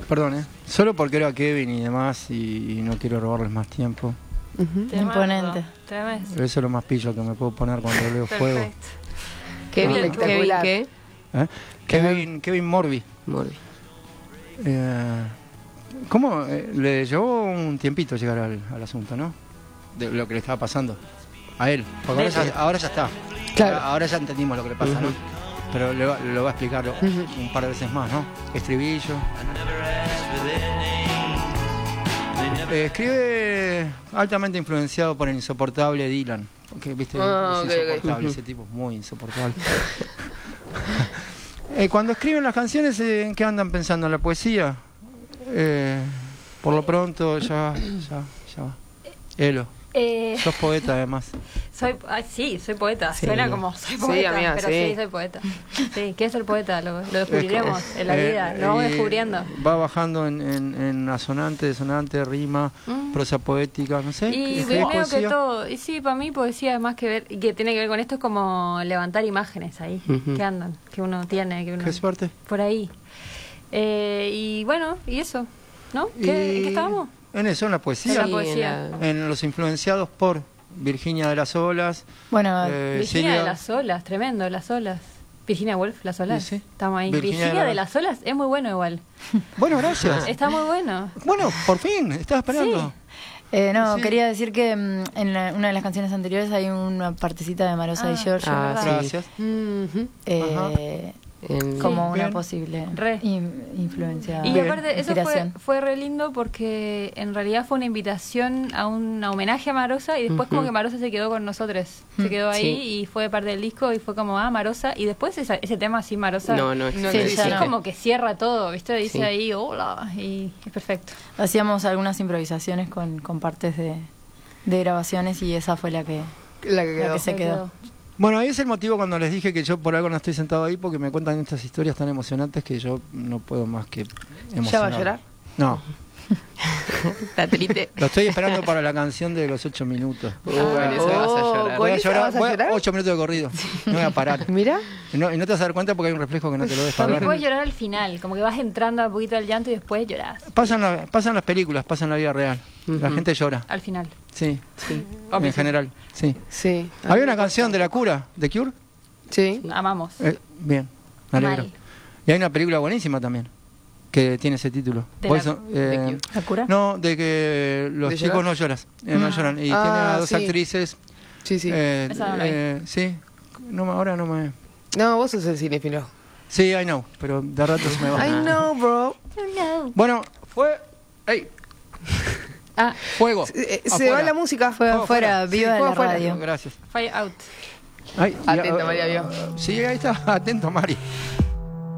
Perdón, solo porque era Kevin y demás y no quiero robarles más tiempo. Imponente. Tremendo. Eso es lo más pillo que me puedo poner cuando leo fuego. Perfecto. Kevin, ¿qué? Kevin Morby. ¿Cómo? Le llevó un tiempito llegar al asunto, ¿no? De lo que le estaba pasando a él. Porque ahora ya está. Claro. Ahora ya entendimos lo que le pasa, ¿no? Pero lo va a explicar un par de veces más, ¿no? Estribillo. Escribe altamente influenciado por el insoportable Dylan. Porque, viste, es insoportable, ese tipo es muy insoportable. Cuando escriben las canciones, ¿en qué andan pensando? ¿En la poesía? Por lo pronto, ya va. Elo. Sos poeta, además. Soy poeta. Sí. Suena como soy poeta, amiga, pero sí. sí, soy poeta. Sí, ¿qué es el poeta? Lo descubriremos en la vida, lo vamos descubriendo. Va bajando en asonante, desonante, rima, prosa poética, no sé. Y ¿escribís veo que poesía? todo, y sí, para mí poesía es más que ver, y que tiene que ver con esto, es como levantar imágenes ahí, que andan, que uno tiene, que uno... Qué suerte. Por ahí. Y bueno, y eso, ¿no? ¿En qué estábamos? En eso, en la poesía. En la poesía. En los influenciados por Virginia de las Olas. Bueno, Virginia de las Olas, tremendo, de las Olas. Virginia Woolf, Las Olas. Sí, sí. Estamos ahí. Virginia Virginia de las Olas es muy bueno igual. Bueno, gracias. Está muy bueno. Bueno, por fin, estaba esperando. no, quería decir que en una de las canciones anteriores hay una partecita de Marosa y Giorgio. Gracias. Como una bien. posible Re. influencia. Y aparte, eso inspiración. fue re lindo porque en realidad fue una invitación a un homenaje a Marosa y después como que Marosa se quedó con nosotros. Se quedó ahí y fue parte del disco y fue como, Marosa. Y después ese tema así, Marosa. No es no. como que cierra todo, ¿viste? Dice Sí. ahí, hola, y es perfecto. Hacíamos algunas improvisaciones con partes de grabaciones y esa fue la que se quedó. Bueno, ahí es el motivo cuando les dije que yo por algo no estoy sentado ahí, porque me cuentan estas historias tan emocionantes que yo no puedo más que emocionar. ¿Ya va a llorar? No. Está triste. Lo estoy esperando para la canción de los 8 minutos. Con eso vas a llorar. Voy a llorar, ¿Vas a llorar? 8 minutos de corrido. No voy a parar. Mira. Y no te vas a dar cuenta porque hay un reflejo que no te lo deja Porque ver. puedes llorar al final, como que vas entrando a poquito al llanto y después llorás. Pasan las películas, pasan la vida real. La gente llora. Al final. Sí. En general, sí. Sí. Había una canción de La Cura, de Cure. Sí. Amamos. Bien, me alegro. Mal. Y hay una película buenísima también que tiene ese título. ¿De Por la- eso, de ¿La cura? no, de que los ¿De chicos llorar? no lloran. Y tiene a dos sí. actrices. Sí. Esa no la vi. Sí. Ahora no me... No, vos sos el cinéfilo. Sí, I know, pero de rato se me va. I know, bro. Bueno, fue... ¡Ey! Fuego. Se Afuera. va la música. Fue afuera, Sí, viva de fue la afuera. radio. Gracias. Fire out. Ay, Atento, María, vio. Sí, ahí está. Atento, Mari.